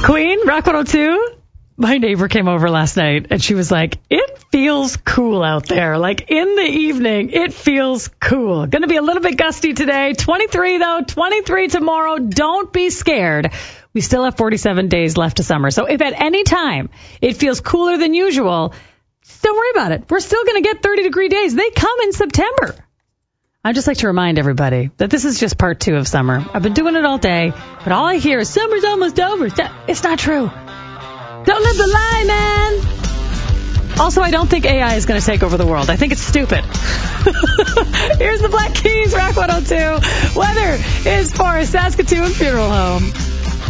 Queen, Rock 102. My neighbor came over last night, and she was like, it feels cool out there. Like, in the evening, it feels cool. Going to be a little bit gusty today. 23, though. 23 tomorrow. Don't be scared. We still have 47 days left to summer. So if at any time it feels cooler than usual, don't worry about it. We're still going to get 30-degree days. They come in September. I'd just like to remind everybody that this is just part 2 of summer. I've been doing it all day, but all I hear is summer's almost over. It's not true. Don't live the lie, man. Also, I don't think AI is going to take over the world. I think it's stupid. Here's the Black Keys, Rock 102. Weather is for Saskatoon Funeral Home.